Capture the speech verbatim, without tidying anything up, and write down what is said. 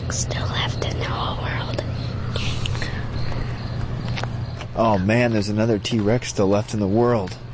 T-Rex still left in the whole world. Oh man, there's another T-Rex still left in the world.